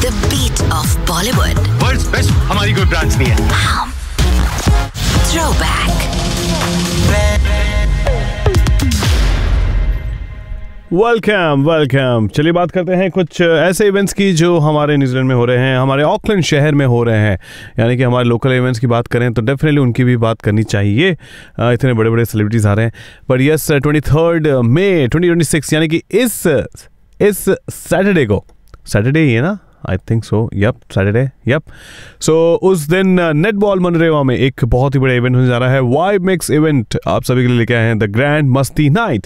The beat of Bollywood. World's best हमारी कोई branch नहीं है. Throwback. वेलकम. चलिए बात करते हैं कुछ ऐसे इवेंट्स की जो हमारे न्यूजीलैंड में हो रहे हैं, हमारे ऑकलैंड शहर में हो रहे हैं. यानी कि हमारे लोकल इवेंट्स की बात करें तो डेफिनेटली उनकी भी बात करनी चाहिए. इतने बड़े बड़े सेलिब्रिटीज़ आ रहे हैं. बट यस, 23 मई 2026 यानी कि इस सैटरडे को, सैटरडे ही है ना, I think so, yup Saturday, yup. सो उस दिन नेटबॉल मनरेवा में एक बहुत ही बड़ा इवेंट होने जा रहा है. वाइब मिक्स इवेंट आप सभी के लिए लेके आए हैं, द ग्रैंड मस्ती नाइट.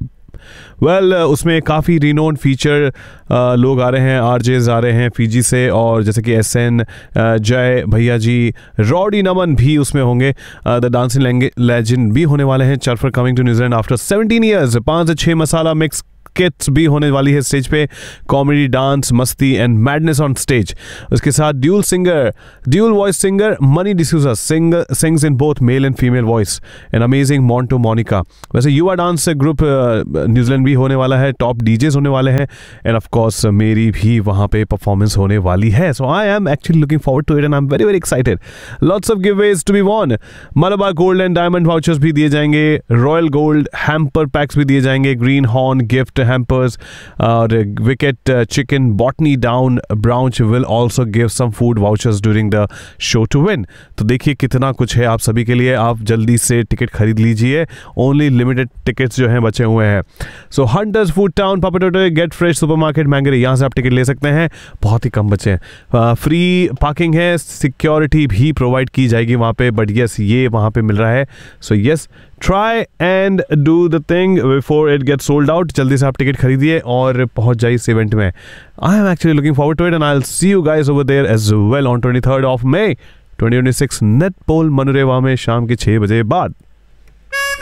उसमें काफ़ी रिनोन फीचर लोग आ रहे हैं, आरजेज आ रहे हैं फीजी से, और जैसे कि SN जय भैया जी, रॉडी नमन भी उसमें होंगे. द डांसिंग लेजेंड भी होने वाले हैं. चरफर coming to New Zealand after 17 years. 5 से 6 मसाला मिक्स किट्स भी होने वाली है स्टेज पे. कॉमेडी, डांस, मस्ती एंड मैडनेस ऑन स्टेज. उसके साथ dual voice singer money D'Souza sings in both male and female voice. An amazing Monte Monika. वैसे युवा डांस ग्रुप न्यूजीलैंड भी होने वाला है. टॉप डीजेस होने वाले हैं. एंड ऑफ कोर्स मेरी भी वहाँ पे परफॉर्मेंस होने वाली है. सो I am actually looking forward to it and I am very very excited. Lots of giveaways to be von. Malabar gold and diamond vouchers भी दिए जाएंगे. रॉयल गोल्ड हैम्पर पैक्स भी दिए जाएंगे. Green horn gift hampers, Wicket Chicken Botany Down Branch will also give some food vouchers during the show to win. तो देखिए कितना कुछ है आप सभी के लिए. आप जल्दी से टिकट खरीद लीजिए. ओनली लिमिटेड टिकट्स जो हैं बचे हुए हैं. सो hunters food town, पापाटोटे, gate fresh supermarket, मैंगरे, यहाँ से आप टिकट ले सकते हैं. बहुत ही कम बचे हैं. फ्री पार्किंग है, सिक्योरिटी भी प्रोवाइड की जाएगी वहाँ पे. बट यस, ये वहाँ पे मिल रहा है. So yes, try and do the thing before it get sold out. जल्दी से आप टिकट खरीदिए और पहुंच जाइए इस इवेंट में. I am actually looking forward to it and I will see you guys over there as well on 23 May 2026 netball मनरेवा में शाम के 6 बजे बाद.